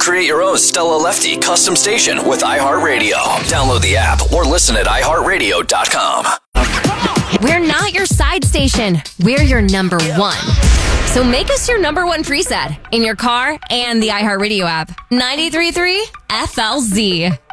Create your own Stella Lefty custom station with iHeartRadio. Download the app or listen at iHeartRadio.com. We're not your side station. We're your number one. So make us your number one preset in your car and the iHeartRadio app. 93.3 FLZ.